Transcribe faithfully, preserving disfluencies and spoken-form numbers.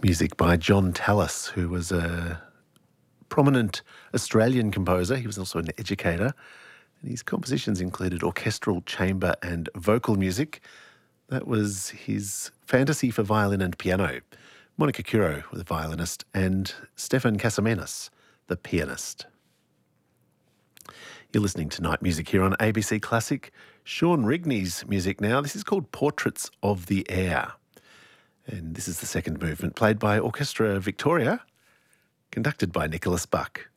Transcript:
Music by John Tallis, who was a prominent Australian composer. He was also an educator, and his compositions included orchestral, chamber and vocal music. That was his Fantasy for Violin and Piano. Monica Curo, the violinist, and Stefan Casamenas, the pianist. You're listening to Night Music here on A B C Classic. Sean Rigney's music now. This is called Portraits of the Air. And this is the second movement, played by Orchestra Victoria, conducted by Nicholas Buck.